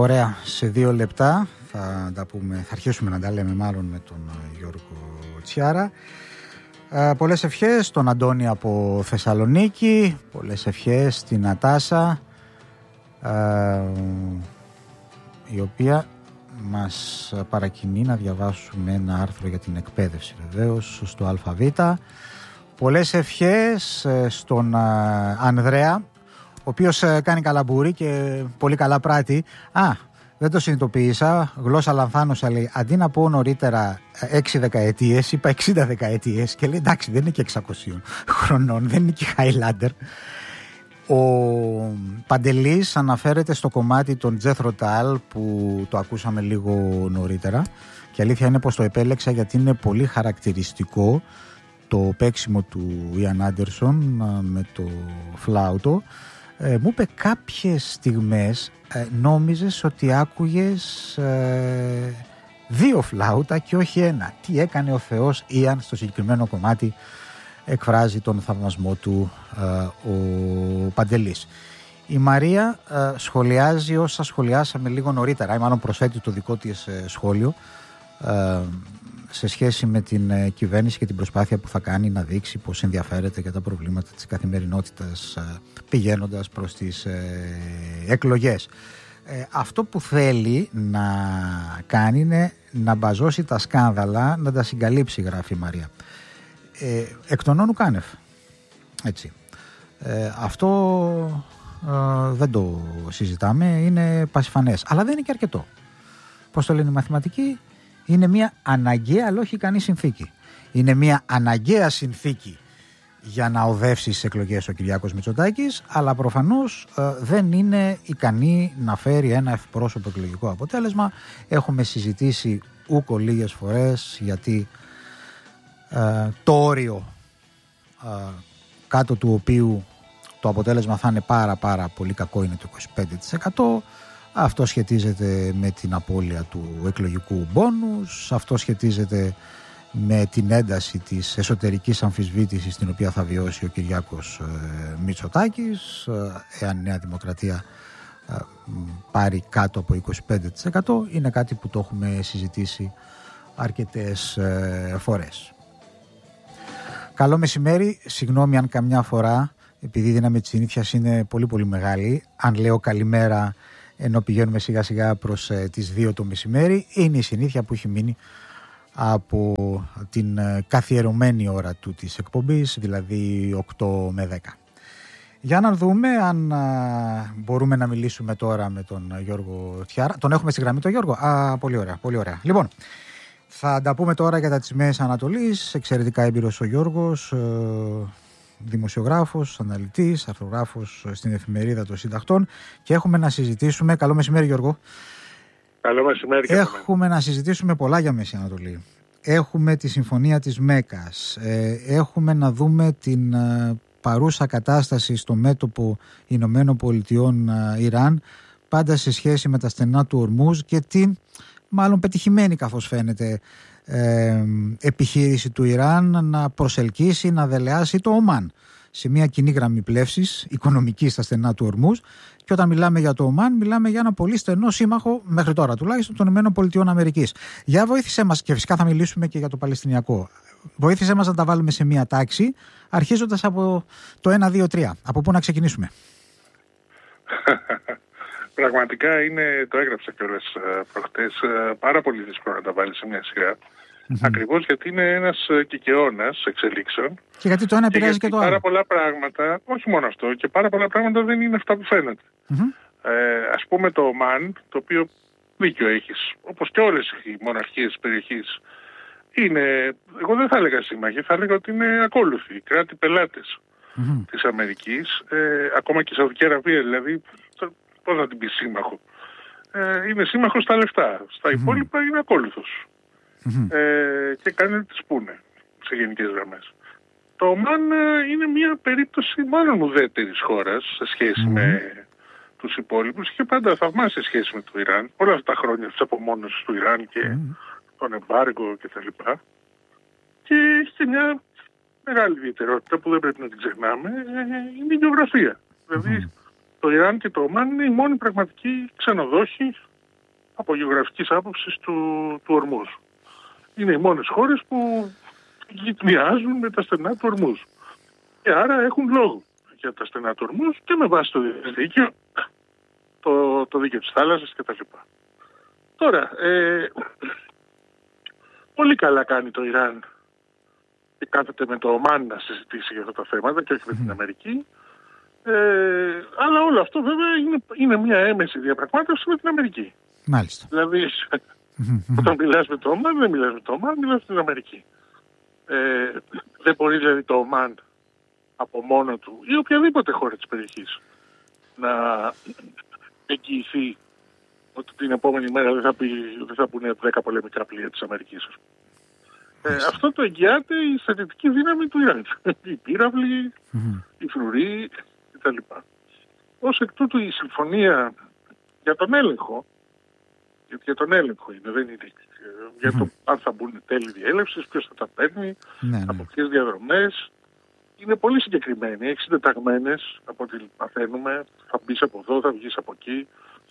Ωραία, σε 2 λεπτά θα τα πούμε, θα αρχίσουμε να τα λέμε μάλλον με τον Γιώργο Τσιάρα. Πολλές ευχές στον Αντώνη από Θεσσαλονίκη, πολλές ευχές στην Νατάσα, η οποία μας παρακινεί να διαβάσουμε ένα άρθρο για την εκπαίδευση βεβαίως στο ΑΒ. Πολλές ευχές στον Ανδρέα, ο οποίος κάνει καλαμπούρι και πολύ καλά πράττει. Δεν το συνειδητοποίησα, γλώσσα λανθάνωσα, λέει, αντί να πω νωρίτερα 6 δεκαετίες, είπα 60 δεκαετίες και λέει εντάξει, δεν είναι και 600 χρονών, δεν είναι και Highlander. Ο Παντελής αναφέρεται στο κομμάτι των Jethro Tull που το ακούσαμε λίγο νωρίτερα και αλήθεια είναι πως το επέλεξα γιατί είναι πολύ χαρακτηριστικό το παίξιμο του Ιαν Άντερσον με το φλάουτο. Μου είπε κάποιες στιγμές νόμιζες ότι άκουγες 2 φλάουτα και όχι 1. Τι έκανε ο Θεός Ιαν στο συγκεκριμένο κομμάτι, εκφράζει τον θαυμασμό του ο Παντελής. Η Μαρία σχολιάζει όσα σχολιάσαμε λίγο νωρίτερα, ή μάλλον προσθέτει το δικό της σχόλιο σε σχέση με την κυβέρνηση και την προσπάθεια που θα κάνει να δείξει πως ενδιαφέρεται για τα προβλήματα της καθημερινότητας πηγαίνοντας προς τις εκλογές. Αυτό που θέλει να κάνει είναι να μπαζώσει τα σκάνδαλα, να τα συγκαλύψει, γράφει η Μαρία. Εκ των όνου κάνευ. Έτσι. Αυτό δεν το συζητάμε, είναι πασιφανές. Αλλά δεν είναι και αρκετό. Πώς το λένε οι μαθηματικοί, είναι μια αναγκαία αλλά όχι ικανή συνθήκη. Είναι μια αναγκαία συνθήκη για να οδεύσει στις εκλογές ο Κυριάκος Μητσοτάκης, αλλά προφανώς δεν είναι ικανή να φέρει ένα ευπρόσωπο εκλογικό αποτέλεσμα. Έχουμε συζητήσει ούκο λίγες φορές γιατί το όριο κάτω του οποίου το αποτέλεσμα θα είναι πάρα πολύ κακό είναι το 25%. Αυτό σχετίζεται με την απώλεια του εκλογικού μπόνους, αυτό σχετίζεται με την ένταση της εσωτερικής αμφισβήτησης την οποία θα βιώσει ο Κυριάκος Μητσοτάκης εάν η Νέα Δημοκρατία πάρει κάτω από 25%. Είναι κάτι που το έχουμε συζητήσει αρκετές φορές. Καλό μεσημέρι, συγγνώμη αν καμιά φορά, επειδή η δύναμη της συνήθειας είναι πολύ μεγάλη, αν λέω καλημέρα ενώ πηγαίνουμε σιγά σιγά προς τις 2 το μεσημέρι, είναι η συνήθεια που έχει μείνει από την καθιερωμένη ώρα του της εκπομπής, δηλαδή 8 με 10. Για να δούμε αν μπορούμε να μιλήσουμε τώρα με τον Γιώργο Τσιάρα. Τον έχουμε στη γραμμή τον Γιώργο? Πολύ ωραία. Λοιπόν, θα τα πούμε τώρα για τα της Μέσης Ανατολής. Εξαιρετικά έμπειρος ο Γιώργος, δημοσιογράφος, αναλυτής, αρθρογράφος στην εφημερίδα των Συντακτών και έχουμε να συζητήσουμε. Καλό μεσημέρι, Γιώργο. Καλό μεσημέρι. Έχουμε να συζητήσουμε πολλά για Μέση Ανατολή. Έχουμε τη συμφωνία της Μέκας. Έχουμε να δούμε την παρούσα κατάσταση στο μέτωπο Ηνωμένων Πολιτειών Ιράν, πάντα σε σχέση με τα στενά του Ορμούζ και την μάλλον πετυχημένη καθώς φαίνεται επιχείρηση του Ιράν να προσελκύσει, να δελεάσει το Ομάν σε μια κοινή γραμμή πλεύσης οικονομική στα στενά του Ορμούζ. Και όταν μιλάμε για το Ομάν, μιλάμε για ένα πολύ στενό σύμμαχο, μέχρι τώρα τουλάχιστον, των ΗΠΑ. Για βοήθησέ μας, και φυσικά θα μιλήσουμε και για το Παλαιστινιακό. Βοήθησέ μας να τα βάλουμε σε μια τάξη, αρχίζοντας από το 1, 2, 3. Από πού να ξεκινήσουμε? Πραγματικά είναι, το έγραψα κιόλας προχτές, πάρα πολύ δύσκολο να τα βάλει σε μια σειρά. Ακριβώς γιατί είναι ένας κικαιώνας εξελίξεων. Και γιατί το ένα επηρεάζει και το άλλο. Πάρα πολλά πράγματα, όχι μόνο αυτό, και πάρα πολλά πράγματα δεν είναι αυτά που φαίνεται. Ας πούμε το Ομάν, το οποίο δίκιο έχεις, όπως και όλες οι μοναρχίες της περιοχής, είναι, εγώ δεν θα έλεγα σύμμαχοι, θα έλεγα ότι είναι ακόλουθοι, κράτη-πελάτες της Αμερικής, ακόμα και η Σαουδική Αραβία, δηλαδή, πώς να την πει σύμμαχο. Είναι σύμμαχος στα λεφτά, στα υπόλοιπα είναι ακόλουθος. Και κάνει να τις πούνε σε γενικές γραμμές. Το Ομάν είναι μια περίπτωση μάλλον ουδέτερης χώρας σε σχέση με τους υπόλοιπους. Είχε πάντα θαυμάσια σχέση με το Ιράν όλα αυτά τα χρόνια της απομόνωσης του Ιράν και τον εμπάργκο κτλ. Και έχει και μια μεγάλη ιδιαιτερότητα που δεν πρέπει να την ξεχνάμε, είναι η γεωγραφία. Δηλαδή το Ιράν και το Ομάν είναι οι μόνοι πραγματικοί ξενοδόχοι από γεωγραφικής άποψης του Ορμούζ. Είναι οι μόνες χώρες που γυτνιάζουν με τα στενά του Ορμούζ. Και άρα έχουν λόγο για τα στενά του Ορμούζ και με βάση το δίκαιο, το δίκαιο της θάλασσας κτλ. Τώρα, πολύ καλά κάνει το Ιράν και κάθεται με το Ομάν να συζητήσει για αυτά τα θέματα και όχι με την Αμερική. Αλλά όλο αυτό βέβαια είναι μια έμεση διαπραγμάτευση με την Αμερική. Μάλιστα. Δηλαδή, όταν μιλάς με το Ομάν, δεν μιλάς με το Ομάν, μιλάς με την Αμερική. Δεν μπορεί δηλαδή το Ομάν από μόνο του ή οποιαδήποτε χώρα της περιοχής να εγγυηθεί ότι την επόμενη μέρα δεν θα πούνε 10 πολεμικά πλοία της Αμερικής. Αυτό το εγγυάται η στρατιωτική δύναμη του Ιράν. Οι πύραυλοι, οι φρουροί κτλ. Ως εκ τούτου η συμφωνία για τον έλεγχο, γιατί για τον έλεγχο είναι, δεν είναι για το αν θα μπουν τέλη διέλευσης, ποιος θα τα παίρνει, από ποιες διαδρομές. Είναι πολύ συγκεκριμένη, έχει συντεταγμένες από ό,τι μαθαίνουμε, θα μπεις από εδώ, θα βγεις από εκεί.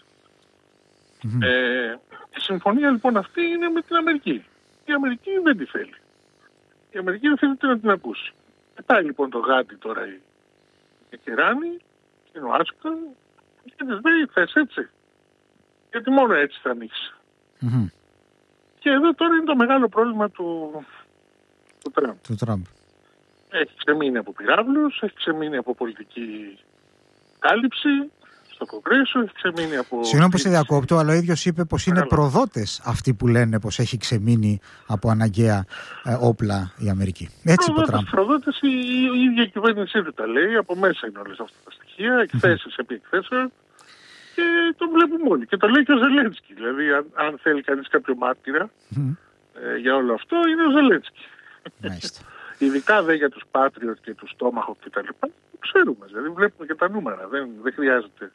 Η συμφωνία λοιπόν αυτή είναι με την Αμερική. Η Αμερική δεν τη θέλει. Η Αμερική δεν θέλει να την ακούσει. Μετά λοιπόν το γάντι τώρα η Κεράνη και ο Άσκα και της λέει θες έτσι. Γιατί μόνο έτσι θα ανοίξει. Και εδώ τώρα είναι το μεγάλο πρόβλημα του Τραμπ. Έχει ξεμείνει από πυράβλους, έχει ξεμείνει από πολιτική κάλυψη στο Κογκρέσο, έχει ξεμείνει από... Συγγνώμη που σε διακόπτω, αλλά ο ίδιος είπε πως είναι προδότες αυτοί που λένε πως έχει ξεμείνει από αναγκαία όπλα η Αμερική. Έτσι είπε ο Τραμπ. Προδότες, η ίδια κυβέρνησή του τα λέει, από μέσα είναι όλες αυτά τα στοιχεία, εκθέσεις επί εκθέσεων και το βλέπουμε όλοι. Και το λέει και ο Ζελένσκι. Δηλαδή, αν θέλει κανείς κάποιο μάρτυρα για όλο αυτό, είναι ο Ζελένσκι. Ειδικά δε για τους Patriot και τους Tomahawk και τα λοιπά, ξέρουμε, δηλαδή βλέπουμε και τα νούμερα, δεν χρειάζεται.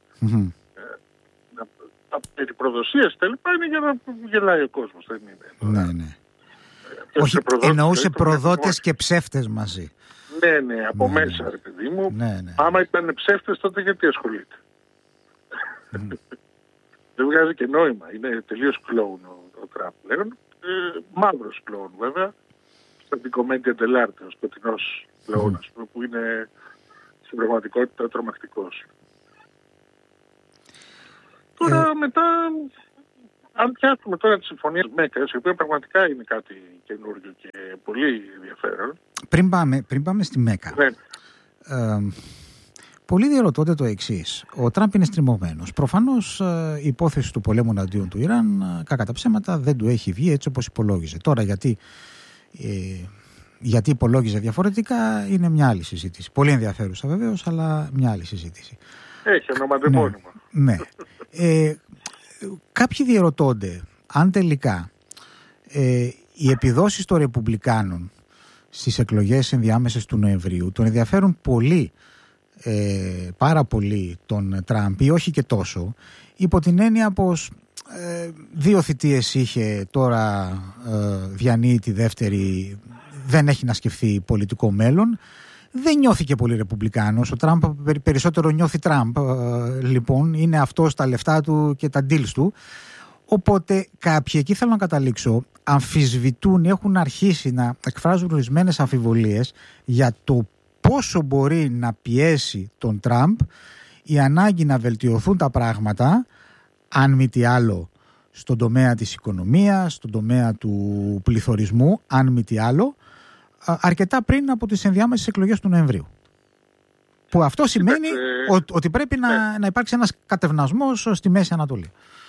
Τα περί προδοσίας τα λοιπά είναι για να γελάει ο κόσμος, δεν είναι. Ναι. Όχι, εννοούσε προδότες και ψεύτες μαζί. Ναι, από μέσα ρε παιδί μου. Ναι. Άμα ήταν ψεύτες τότε γιατί ασχολείται. Δεν βγάζει και νόημα, είναι τελείως κλόουν ο Τραμπ πλέον. Μαύρος κλόουν βέβαια. Την κομμέντια ντελάρτε, ο σκοτεινός λαώνας, που είναι στην πραγματικότητα τρομακτικός. Τώρα μετά, αν πιάσουμε τώρα τη συμφωνία Μέκας, η οποία πραγματικά είναι κάτι καινούργιο και πολύ ενδιαφέρον. Πριν πάμε στη Μέκα. Ναι. Πολλοί διαρωτώνται το εξής. Ο Τραμπ είναι στριμωγμένος. Προφανώς η υπόθεση του πολέμου εναντίον του Ιράν, κακά τα ψέματα, δεν του έχει βγει έτσι όπως υπολόγιζε. Τώρα γιατί υπολόγιζε διαφορετικά είναι μια άλλη συζήτηση. Πολύ ενδιαφέρουσα βεβαίως, αλλά μια άλλη συζήτηση. Έχει ονοματεπώνυμο. Ναι. Κάποιοι διαρωτώνται αν τελικά οι επιδόσεις των Ρεπουμπλικάνων στις εκλογές ενδιάμεσες του Νοεμβρίου τον ενδιαφέρουν πολύ, πάρα πολύ τον Τραμπ, ή όχι και τόσο, υπό την έννοια πως 2 θητείες είχε, τώρα διανύει τη δεύτερη, δεν έχει να σκεφτεί πολιτικό μέλλον, δεν νιώθει και πολύ ρεπουμπλικάνος. Ο Τραμπ περισσότερο νιώθει Τραμπ, λοιπόν, είναι αυτός, τα λεφτά του και τα deals του. Οπότε κάποιοι, εκεί θέλω να καταλήξω, αμφισβητούν ή έχουν αρχίσει να εκφράζουν ορισμένες αμφιβολίες για το πόσο μπορεί να πιέσει τον Τραμπ η ανάγκη να βελτιωθούν τα πράγματα, αν μη τι άλλο, στον τομέα της οικονομίας, στον τομέα του πληθωρισμού, αν μη τι άλλο, αρκετά πριν από τις ενδιάμεσες εκλογές του Νοεμβρίου. Που αυτό σημαίνει ότι πρέπει να υπάρξει ένας κατευνασμός στη Μέση Ανατολή.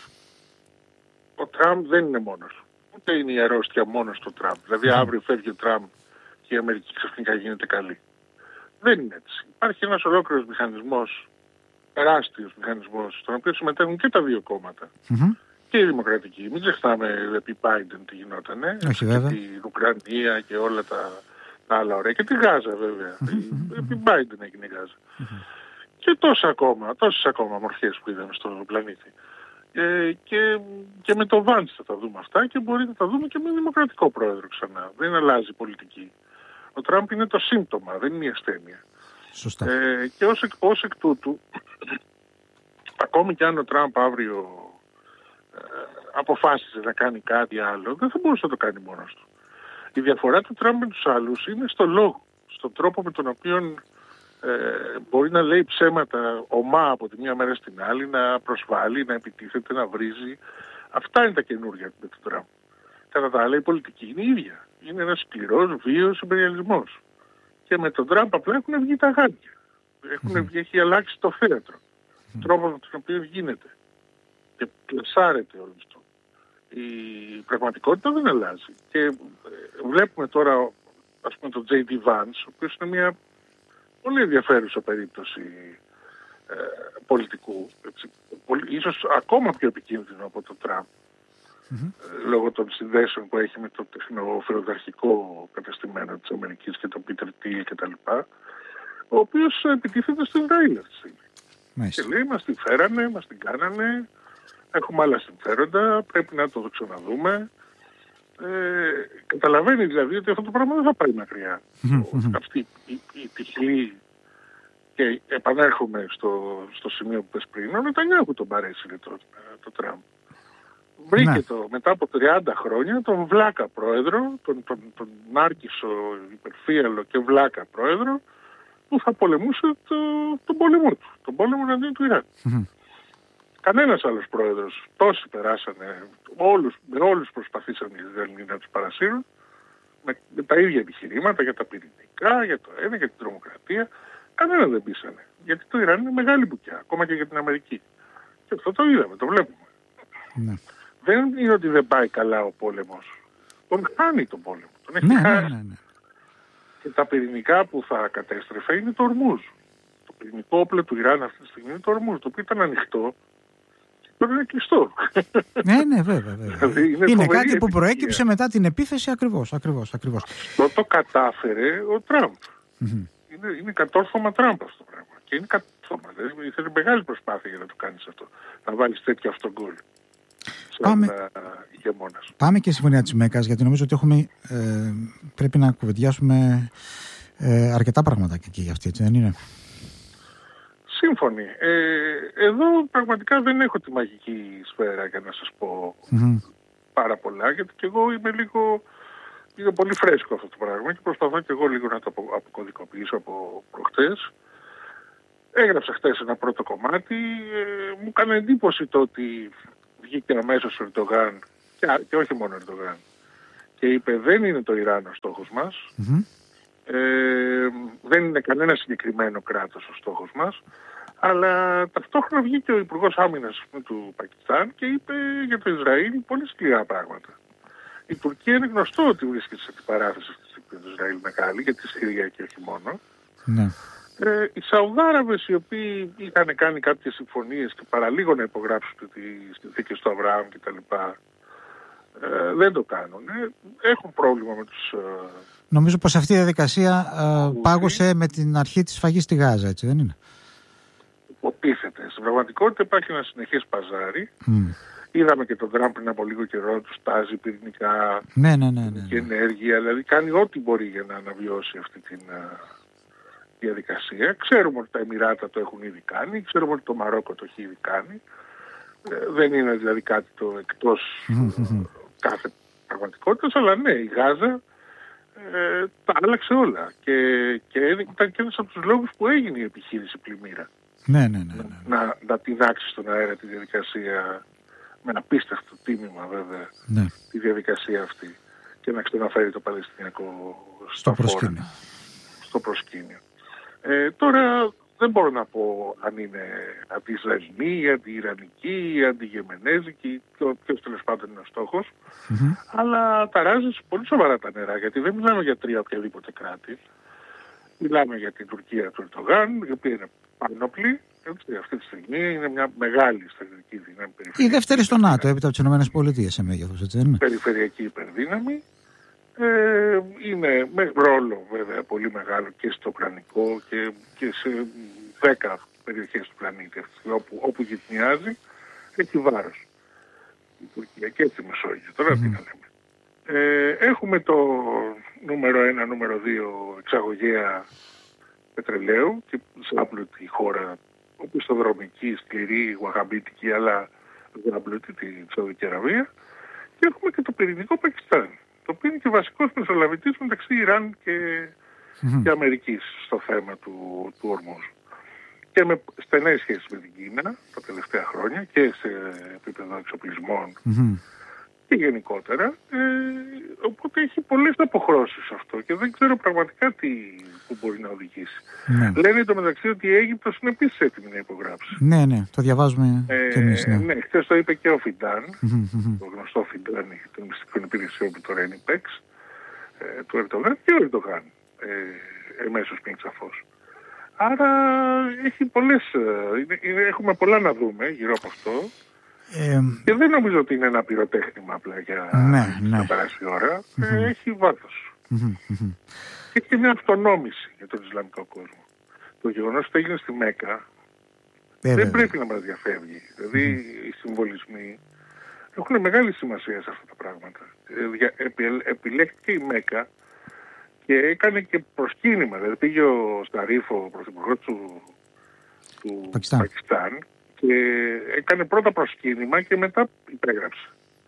Ο Τραμπ δεν είναι μόνος. Ούτε είναι η αρρώστια μόνος του Τραμπ. Δηλαδή αύριο φεύγει ο Τραμπ και η Αμερική ξαφνικά γίνεται καλή. Δεν είναι έτσι. Υπάρχει ένας ολόκληρος μηχανισμός, τεράστιος μηχανισμός, στον οποίο συμμετέχουν και τα δύο κόμματα. Και οι δημοκρατικοί. Μην ξεχνάμε επί Biden τι γινότανε. Όχι, βέβαια. Και την Ουκρανία και όλα τα άλλα ωραία. Και τη Γάζα βέβαια. Επί Biden έγινε η Γάζα. Και τόσες ακόμα μορφές που είδαμε στον πλανήτη. Και με το Vance θα τα δούμε αυτά και μπορεί να τα δούμε και με δημοκρατικό πρόεδρο ξανά. Δεν αλλάζει η πολιτική. Ο Τραμπ είναι το σύμπτωμα, δεν είναι η ασθένεια. Σωστά. Και ως εκ τούτου, ακόμη και αν ο Τραμπ αύριο αποφάσισε να κάνει κάτι άλλο, δεν θα μπορούσε να το κάνει μόνος του. Η διαφορά του Τραμπ με τους άλλους είναι στο λόγο, στον τρόπο με τον οποίο μπορεί να λέει ψέματα ομά από τη μία μέρα στην άλλη, να προσβάλλει, να επιτίθεται, να βρίζει. Αυτά είναι τα καινούργια με τον Τραμπ. Κατά τα άλλα η πολιτική είναι η ίδια. Είναι ένας σκληρός, βίαιος imperialismός. Και με τον Τραμπ απλά έχουν βγει τα γάντια. Έχει αλλάξει το θέατρο. Ο τρόπος με τον οποίο γίνεται. Και πλασάρεται όλο αυτό. Η πραγματικότητα δεν αλλάζει. Και βλέπουμε τώρα, ας πούμε, τον J.D. Vance, ο οποίος είναι μια πολύ ενδιαφέρουσα περίπτωση πολιτικού. Έτσι. Ίσως ακόμα πιο επικίνδυνο από τον Τραμπ. Λόγω των συνδέσεων που έχει με το τεχνοφιλοταρχικό κατεστημένο της Αμερικής και τον Peter Thiel κτλ. Ο οποίος επιτίθεται στο Ισραήλ αυτή τη στιγμή. Και λέει, μας την φέρανε, μας την κάνανε, έχουμε άλλα συμφέροντα, πρέπει να το ξαναδούμε. Καταλαβαίνει δηλαδή ότι αυτό το πράγμα δεν θα πάει μακριά. Αυτή η τυχλή, και επανέρχομαι στο σημείο που πες πριν, ο Νετανιάχου τον παρέσυρε το Τραμπ. Βρήκε μετά από 30 χρόνια τον βλάκα πρόεδρο, τον νάρκισσο, υπερφύαλο και βλάκα πρόεδρο, που θα πολεμούσε τον πόλεμό του, τον πόλεμο εναντίον του Ιράν. Κανένας άλλος πρόεδρος, τόσοι περάσανε, με όλους προσπαθήσαν οι Ισραηλοί να τους παρασύρουν, με τα ίδια επιχειρήματα για τα πυρηνικά, για το ένα, για την τρομοκρατία. Κανένα δεν πείσανε. Γιατί το Ιράν είναι μεγάλη μπουκιά, ακόμα και για την Αμερική. Και αυτό το είδαμε, το βλέπουμε. Ναι. Δεν είναι ότι δεν πάει καλά ο πόλεμος. Τον χάνει τον πόλεμο. Τον έχει χάσει. Ναι. Και τα πυρηνικά που θα κατέστρεφε είναι το Ορμούζ. Το πυρηνικό όπλο του Ιράν αυτή τη στιγμή είναι το Ορμούζ, το οποίο ήταν ανοιχτό. Τώρα είναι κλειστό. Ναι, βέβαια. Δηλαδή είναι κάτι που προέκυψε μετά την επίθεση ακριβώς. Αυτό το κατάφερε ο Τραμπ. Είναι κατόρθωμα Τραμπ αυτό το πράγμα. Και είναι κατόρθωμα. Δηλαδή θέλει μεγάλη προσπάθεια για να το κάνεις αυτό. Να βάλεις τέτοιο αυτόν γκολ. Πάμε και στη Συμφωνία της Μέκας, γιατί νομίζω ότι πρέπει να κουβεντιάσουμε αρκετά πράγματα και εκεί για αυτή, έτσι δεν είναι? Σύμφωνοι. Εδώ πραγματικά δεν έχω τη μαγική σφαίρα για να σας πω πάρα πολλά, γιατί και εγώ είμαι λίγο πολύ φρέσκο αυτό το πράγμα και προσπαθώ και εγώ λίγο να το αποκωδικοποιήσω από προχτές. Έγραψα χτες ένα πρώτο κομμάτι. Μου έκανε εντύπωση το ότι βγήκε αμέσως ο Ερντογάν, και όχι μόνο ο Ερντογάν, και είπε δεν είναι το Ιράν ο στόχος μας, δεν είναι κανένα συγκεκριμένο κράτος ο στόχος μας, αλλά ταυτόχρονα βγήκε ο Υπουργός Άμυνας του Πακιστάν και είπε για το Ισραήλ πολύ σκληρά πράγματα. Η Τουρκία είναι γνωστό ότι βρίσκεται σε αντιπαράθεση με το Ισραήλ μεγάλη, για τη Συρία και όχι μόνο. Ναι. Οι Σαουδάραβες, οι οποίοι είχαν κάνει κάποιες συμφωνίες και παραλίγο να υπογράψουν τις συνθήκες του Αβραάμ κτλ., δεν το κάνουν. Έχουν πρόβλημα με τους... Νομίζω πως αυτή η διαδικασία πάγωσε με την αρχή της σφαγής στη Γάζα, έτσι δεν είναι? Υποτίθεται. Στην πραγματικότητα υπάρχει ένα συνεχές παζάρι. Είδαμε και τον Τραμπ πριν από λίγο καιρό, του τάζει πυρηνικά και ενέργεια. Δηλαδή κάνει ό,τι μπορεί για να αναβιώσει αυτή τη διαδικασία. Ξέρουμε ότι τα Εμιράτα το έχουν ήδη κάνει, ξέρουμε ότι το Μαρόκο το έχει ήδη κάνει. Δεν είναι δηλαδή κάτι το εκτός κάθε πραγματικότητας, αλλά ναι, η Γάζα τα άλλαξε όλα. Και ήταν και ένας από τους λόγους που έγινε η επιχείρηση Πλημμύρα. Ναι. Να τεινάξει στον αέρα τη διαδικασία, με απίστευτο τίμημα βέβαια, τη διαδικασία αυτή, και να ξαναφέρει το Παλαιστινιακό στο προσκήνιο. Τώρα δεν μπορώ να πω αν είναι αντι-Ισραηλινή, αντι-Ιρανική, αντι-Γεμενέζικη, ποιος τέλος πάντων είναι ο στόχος, αλλά ταράζει πολύ σοβαρά τα νερά, γιατί δεν μιλάμε για τρία οποιαδήποτε κράτη. Μιλάμε για την Τουρκία του Ερντογάν, η οποία είναι πανόπλη. Αυτή τη στιγμή είναι μια μεγάλη στρατιωτική δύναμη. Η δεύτερη στο ΝΑΤΟ, έπειτα από τις ΗΠΑ σε μέγεθος, έτσι δεν είναι? Περιφερειακή υπερδύναμη. Είναι με ρόλο βέβαια πολύ μεγάλο και στο Ουκρανικό και σε 10 περιοχές του πλανήτη, όπου γυτνιάζει έχει βάρος. Η Τουρκία και τη Μεσόγειο. Τώρα τι να λέμε. Έχουμε το νούμερο 1, νούμερο 2 εξαγωγέα πετρελαίου και σε άπλωτη χώρα, οπισθοδρομική, σκληρή, γουαχαμπίτικη, αλλά Γάμπλουτη, τη Σαουδική Αραβία, και έχουμε και το πυρηνικό Πακιστάν, το οποίο είναι και βασικός μεσολαβητής μεταξύ Ιράν και Αμερικής στο θέμα του Ορμούζ. Και με στενές σχέσεις με την Κίνα τα τελευταία χρόνια και σε επίπεδο εξοπλισμών και γενικότερα. Οπότε έχει πολλές αποχρώσεις αυτό και δεν ξέρω πραγματικά που μπορεί να οδηγήσει. Λένε εντωμεταξύ ότι η Αίγυπτος είναι επίσης έτοιμη να υπογράψει. Ναι, το διαβάζουμε κι εμείς. Ναι, χθες το είπε και ο Φιντάν, το γνωστό Φιντάν των μυστικών υπηρεσιών που τώρα είναι ΠΕΞ, του Ερντογάν, και ο Ερντογάν εμέσως πριν σαφώς. Άρα έχει έχουμε πολλά να δούμε γύρω από αυτό. Και δεν νομίζω ότι είναι ένα πυροτέχνημα απλά για να περάσει η ώρα. Έχει βάθος. Έχει και μια αυτονόμηση για τον Ισλαμικό κόσμο. Το γεγονός ότι έγινε στη Μέκα δεν πρέπει να μας διαφεύγει. Δηλαδή οι συμβολισμοί έχουν μεγάλη σημασία σε αυτά τα πράγματα. Επιλέχθηκε η Μέκα και έκανε και προσκύνημα. Δηλαδή πήγε ο Σταρίφ, ο πρωθυπουργός του Πακιστάν, και έκανε πρώτα προσκύνημα και μετά υπέγραψε.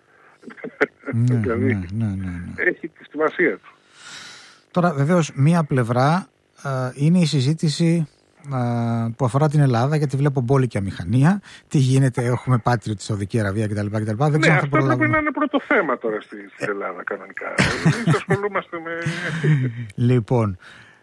Δηλαδή έχει τη σημασία του. Τώρα βεβαίως μία πλευρά είναι η συζήτηση που αφορά την Ελλάδα, γιατί βλέπω μπόλικια μηχανία. Τι γίνεται, έχουμε πάτριο τη Σαουδική Αραβία κτλ. Δεν ξέρω, αυτό πρέπει να είναι πρώτο θέμα τώρα στην Ελλάδα κανονικά. Εμείς ασχολούμαστε με... Λοιπόν,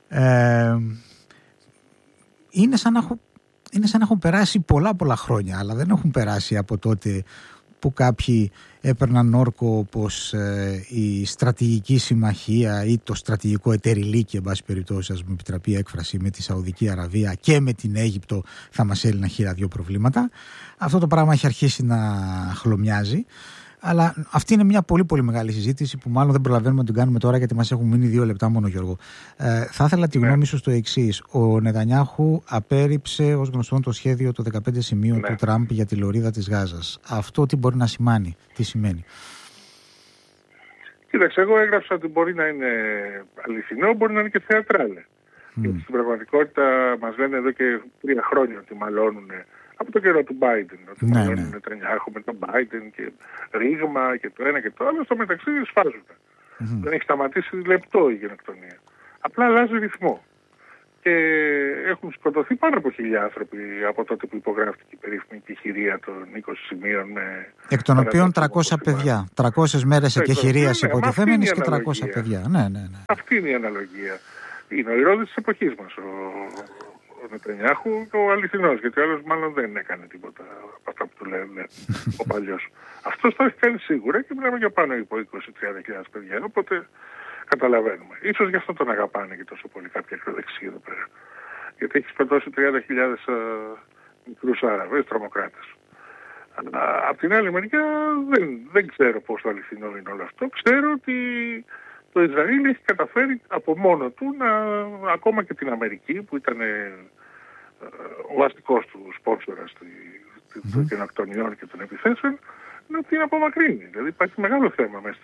είναι σαν να έχουν περάσει πολλά χρόνια, αλλά δεν έχουν περάσει από τότε που κάποιοι έπαιρναν όρκο όπως η στρατηγική συμμαχία ή το στρατηγικό εταιριλίκι, εν πάση περιπτώσει, ας μου επιτραπεί η έκφραση, με τη Σαουδική Αραβία και με την Αίγυπτο θα μας έλυναν χείρα δύο προβλήματα. Αυτό το πράγμα έχει αρχίσει να χλωμιάζει. Αλλά αυτή είναι μια πολύ μεγάλη συζήτηση που μάλλον δεν προλαβαίνουμε να την κάνουμε τώρα, γιατί μας έχουν μείνει 2 λεπτά μόνο, Γιώργο. Θα ήθελα τη γνώμη σου στο εξής. Ο Νετανιάχου απέρριψε ως γνωστόν το σχέδιο των 15 σημείων του Τραμπ για τη λωρίδα της Γάζας. Αυτό τι μπορεί να σημάνει, τι σημαίνει? Κοίταξε, εγώ έγραψα ότι μπορεί να είναι αληθινό, μπορεί να είναι και θεατράλε. Γιατί στην πραγματικότητα μας λένε εδώ και 3 χρόνια ότι μαλώνουν από το καιρό του Biden. Ότι μαλώνουν Νετανιάχου με τον Biden και ρήγμα και το ένα και το άλλο. Στο μεταξύ σφάζουν. Δεν έχει σταματήσει λεπτό η γενοκτονία. Απλά αλλάζει ρυθμό. Και έχουν σκοτωθεί πάνω από 1.000 άνθρωποι από τότε που υπογράφτηκε η περίφημη εκεχηρία των 20 σημείων. Εκ των οποίων 300 παιδιά. 300 μέρες εκεχηρίας υποτιθέμενης και 300 παιδιά. Ναι. Αυτή είναι η αναλογία. Είναι ο ηρώδης της εποχής μας ο Νετανιάχου, ο αληθινός, γιατί ο άλλος μάλλον δεν έκανε τίποτα από αυτά που του λένε ο παλιός. Αυτός το έχει κάνει σίγουρα και μιλάμε για πάνω από 20-30.000 παιδιά, οπότε καταλαβαίνουμε. Ίσως γι' αυτό τον αγαπάνε και τόσο πολύ κάποια ακροδεξία εδώ πέρα. Γιατί έχει σκοτώσει 30.000 μικρούς Άραβες, τρομοκράτες. Αλλά από την άλλη μεριά δεν ξέρω πόσο αληθινό είναι όλο αυτό. Ξέρω ότι το Ισραήλ έχει καταφέρει από μόνο του ακόμα και την Αμερική, που ήταν ο βασικός του σπόνσορας των γενοκτονιών και των επιθέσεων, να την απομακρύνει. Δηλαδή υπάρχει μεγάλο θέμα μέσα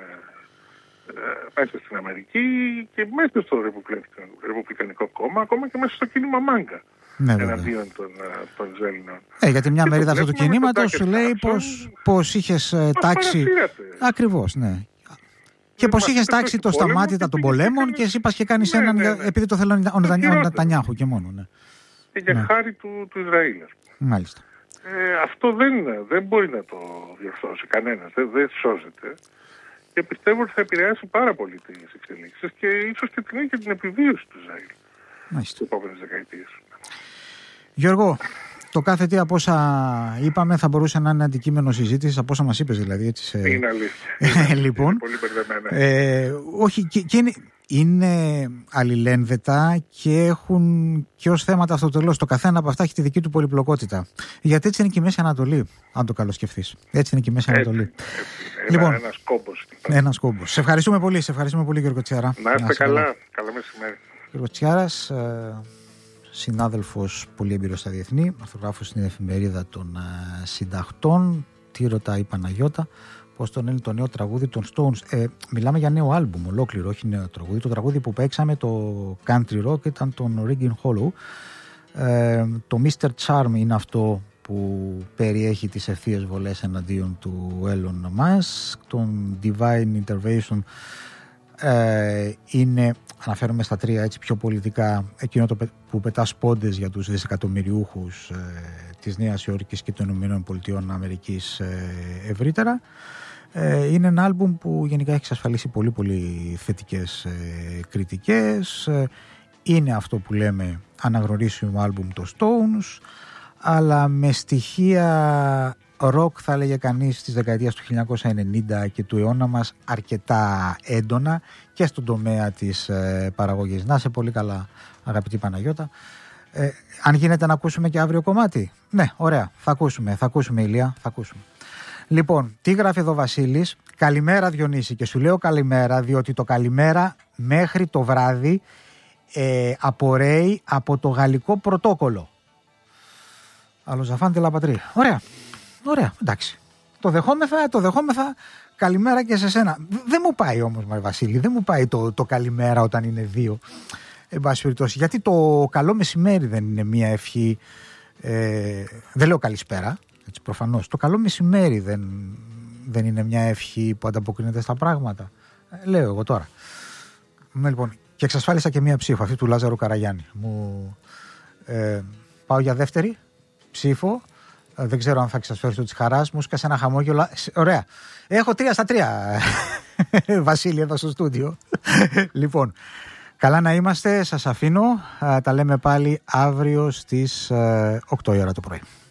στην Αμερική και μέσα στο Ρεπουμπλικανικό κόμμα, ακόμα και μέσα στο κίνημα Μάγκα. Εναντίον των Ισραηλινών. Γιατί μια μερίδα αυτού του κινήματος σου λέει πως είχες τάξει. Ακριβώς, ναι. Και πως είχες τάξει το σταμάτητα των πολέμων και εσύ είπας και κάνεις έναν επειδή το θέλω ο Νετανιάχου και μόνο. Ναι. Και για χάρη του Ισραήλ. Μάλιστα. Αυτό δεν μπορεί να το διορθώσει κανένας. Δεν σώζεται. Και πιστεύω ότι θα επηρεάσει πάρα πολύ τις εξελίξεις και ίσως και την ίδια την επιβίωση του Ισραήλ στις επόμενες δεκαετίες. Γιώργο, το κάθε τι από όσα είπαμε θα μπορούσε να είναι αντικείμενο συζήτησης, από όσα μας είπες δηλαδή. Έτσι, είναι αλήθεια. Λοιπόν, είναι πολύ μπερδεμένα. Όχι, και είναι αλληλένδετα και έχουν και ως θέματα αυτοτελώς. Το καθένα από αυτά έχει τη δική του πολυπλοκότητα. Γιατί έτσι είναι και η Μέση Ανατολή, αν το καλοσκεφθείς. Έτσι είναι και η Μέση Ανατολή. Λοιπόν, ένας κόμπος. Σε ευχαριστούμε πολύ, Γιώργο Τσιάρα. Να είστε καλά. Καλό μεσημέρι. Γιώργος Τσιάρας, συνάδελφος πολύ έμπειρος στα διεθνή, αρθρογράφος στην εφημερίδα των συντακτών. Τι ρωτάει η Παναγιώτα, πώς τον είναι το νέο τραγούδι των Stones? Μιλάμε για νέο άλμπουμ ολόκληρο, όχι νέο τραγούδι. Το τραγούδι που παίξαμε, το Country Rock, ήταν τον Rigging Hollow. Το Mr. Charm είναι αυτό που περιέχει τις ευθείες βολές εναντίον του Elon Musk. Τον Divine Intervention είναι, αναφέρομαι στα τρία έτσι πιο πολιτικά, εκείνο που πετά σπόντες για τους δισεκατομμυριούχους της Νέας Υόρκης και των Ηνωμένων Πολιτειών Αμερικής ευρύτερα. Είναι ένα άλμπουμ που γενικά έχει εξασφαλίσει πολύ πολύ θετικές κριτικές. Είναι αυτό που λέμε αναγνωρίσιμο άλμπουμ το Stones, αλλά με στοιχεία ροκ θα έλεγε κανείς της δεκαετίας του 1990 και του αιώνα μας αρκετά έντονα και στον τομέα της παραγωγής. Να σε πολύ καλά αγαπητή Παναγιώτα. Αν γίνεται να ακούσουμε και αύριο κομμάτι. Ναι, ωραία, θα ακούσουμε Ηλία, θα ακούσουμε. Λοιπόν, τι γράφει εδώ Βασίλης? Καλημέρα Διονύση, και σου λέω καλημέρα διότι το καλημέρα μέχρι το βράδυ απορρέει από το γαλλικό πρωτόκολλο. Αλλοζαφάντε λαπατρί. Ωραία, εντάξει. Το δεχόμεθα. Καλημέρα και σε σένα. Δεν μου πάει όμως, Βασίλη, δεν μου πάει το καλημέρα όταν είναι δύο. Εν πάση περιπτώσει, γιατί το καλό μεσημέρι δεν είναι μια ευχή. Δεν λέω καλησπέρα, έτσι προφανώς. Το καλό μεσημέρι δεν είναι μια ευχή που ανταποκρίνεται στα πράγματα. Λέω εγώ τώρα. Λοιπόν, και εξασφάλισα και μια ψήφο, αυτή του Λάζαρου Καραγιάννη. Πάω για δεύτερη ψήφο. Δεν ξέρω αν θα εξασφαλίσω της χαράς μου. Σκάσε ένα χαμόγελο. Ωραία. Έχω 3-3. Βασίλη εδώ στο στούντιο. Λοιπόν, καλά να είμαστε. Σας αφήνω. Τα λέμε πάλι αύριο στις 8 η ώρα το πρωί.